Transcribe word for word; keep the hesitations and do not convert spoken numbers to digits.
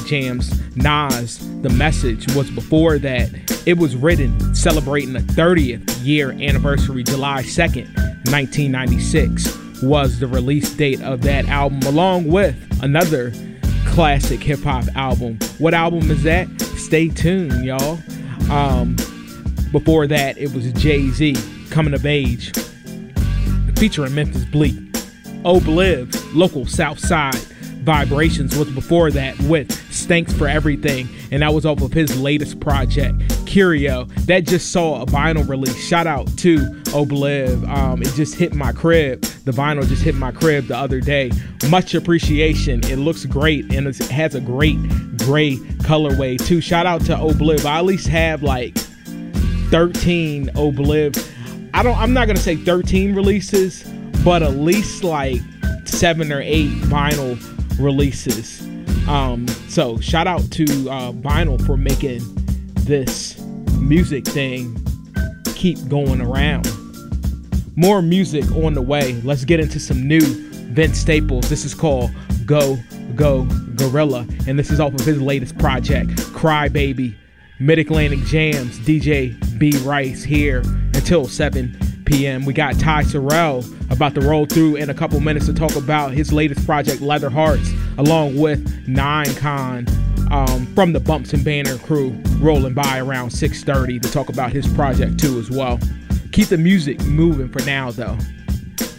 Jams, Nas, The Message was before that. It was written celebrating the thirtieth year anniversary. July second, nineteen ninety-six was the release date of that album, along with another classic hip-hop album. What album is that? Stay tuned, y'all. Um, before that, it was Jay-Z, Coming of Age, featuring Memphis Bleek. Obliv, Local Southside Vibrations was before that with Stanks for Everything, and that was off of his latest project, Curio. That just saw a vinyl release. Shout out to Obliv. Um, it just hit my crib. The vinyl just hit my crib the other day. Much appreciation. It looks great, and it has a great gray colorway too. Shout out to Obliv. I at least have like thirteen Obliv. I don't. I'm not gonna say thirteen releases, but at least like seven or eight vinyl releases. Um, so shout out to uh, Vinyl for making this music thing keep going around. More music on the way. Let's get into some new Vince Staples. This is called Go Go Gorilla, and this is off of his latest project, Cry Baby. Mid-Atlantic Jams, D J B Rice here until seven p.m. We got Ty Sorrell about to roll through in a couple minutes to talk about his latest project, Leather Hearts, along with Nine Con um, from the Bumps and Banner crew, rolling by around six thirty to talk about his project too as well. Keep the music moving for now though.